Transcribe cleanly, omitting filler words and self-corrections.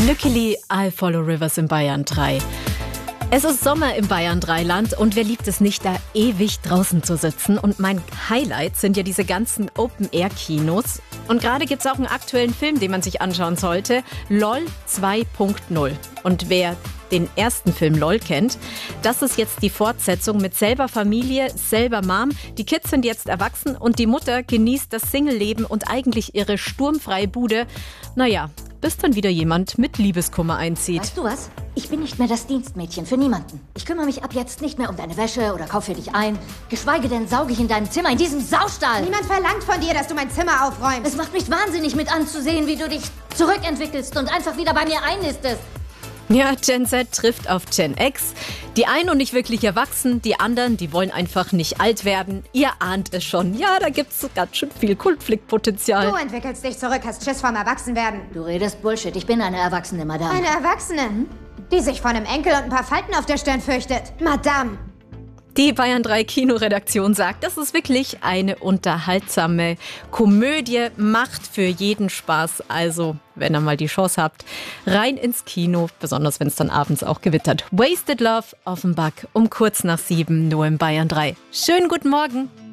Lückeli, I Follow Rivers in Bayern 3. Es ist Sommer im Bayern 3-Land und wer liebt es nicht, da ewig draußen zu sitzen? Und mein Highlight sind ja diese ganzen Open-Air-Kinos. Und gerade gibt es auch einen aktuellen Film, den man sich anschauen sollte, LOL 2.0. Und wer den ersten Film LOL kennt, das ist jetzt die Fortsetzung mit selber Familie, selber Mom. Die Kids sind jetzt erwachsen und die Mutter genießt das Single-Leben und eigentlich ihre sturmfreie Bude. Naja, bis dann wieder jemand mit Liebeskummer einzieht. Weißt du was? Ich bin nicht mehr das Dienstmädchen für niemanden. Ich kümmere mich ab jetzt nicht mehr um deine Wäsche oder kaufe für dich ein. Geschweige denn sauge ich in deinem Zimmer, in diesem Saustall. Niemand verlangt von dir, dass du mein Zimmer aufräumst. Es macht mich wahnsinnig mit anzusehen, wie du dich zurückentwickelst und einfach wieder bei mir einnistest. Ja, Gen Z trifft auf Gen X. Die einen und nicht wirklich erwachsen, die anderen, die wollen einfach nicht alt werden. Ihr ahnt es schon. Ja, da gibt's ganz schön viel Konfliktpotenzial. Du entwickelst dich zurück, hast Schiss vorm Erwachsenwerden. Du redest Bullshit. Ich bin eine Erwachsene, Madame. Eine Erwachsene, die sich vor einem Enkel und ein paar Falten auf der Stirn fürchtet. Madame. Die Bayern 3 Kinoredaktion sagt, das ist wirklich eine unterhaltsame Komödie, macht für jeden Spaß. Also, wenn ihr mal die Chance habt, rein ins Kino, besonders wenn es dann abends auch gewittert. Wasted Love, Offenbach, um kurz nach 7, nur im Bayern 3. Schönen guten Morgen.